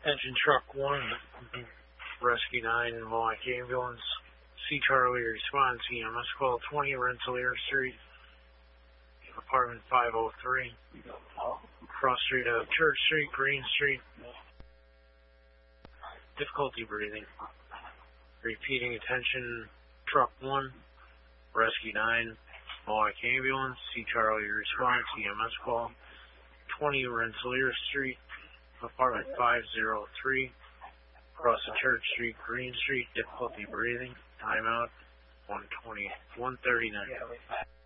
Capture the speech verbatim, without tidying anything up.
Engine truck one, rescue nine, Mohawk ambulance. C Charlie response, E M S call twenty, Rensselaer Street, apartment five oh three. Cross street of Church Street, Green Street. Difficulty breathing. Repeating attention, truck one, rescue nine, Mohawk ambulance. C Charlie response, E M S call twenty, Rensselaer Street, apartment five oh three. Across the Church Street, Green Street, difficulty breathing, timeout, one twenty, one thirty-nine.